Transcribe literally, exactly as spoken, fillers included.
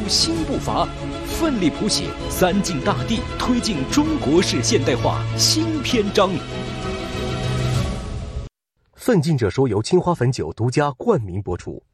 新步伐，奋力谱写三晋大地推进中国式现代化新篇章。 奋进者说由青花汾酒独家冠名播出。